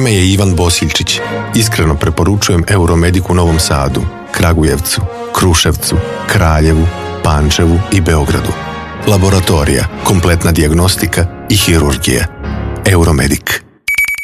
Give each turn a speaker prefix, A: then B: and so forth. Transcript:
A: Ime je Ivan Bosiljčić. Iskreno preporučujem Euromedic u Novom Sadu, Kragujevcu, Kruševcu, Kraljevu, Pančevu i Beogradu. Laboratorija, kompletna dijagnostika i hirurgija. Euromedic.